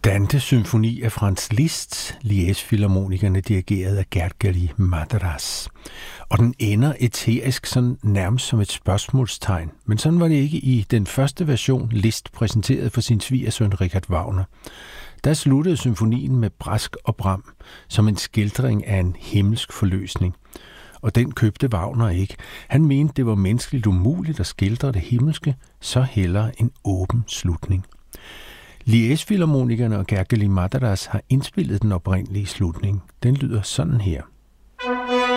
Dante-symfoni af Franz Liszt, Liège-filharmonikerne dirigeret af Gerd Ghali Madaras. Og den ender æterisk sådan nærmest som et spørgsmålstegn, men sådan var det ikke i den første version, Liszt præsenterede for sin svigersøn Richard Wagner. Der sluttede symfonien med brask og bram, som en skildring af en himmelsk forløsning. Og den købte Wagner ikke. Han mente, det var menneskeligt umuligt at skildre det himmelske, så hellere en åben slutning. Liège-filharmonikerne og Gerd Ghali Madaras har indspillet den oprindelige slutning. Den lyder sådan her.